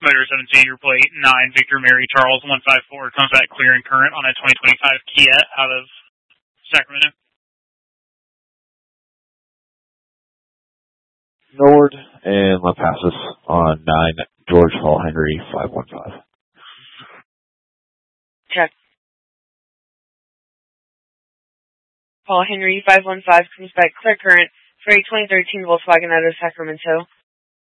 Motor 17, your plate 9, Victor Mary Charles 154 comes back clear and current on a 2025 Kia out of Sacramento. Nord and La Pasas on 9, George Paul Henry 515. Check. Paul Henry 515 comes back clear current for a 2013 Volkswagen out of Sacramento.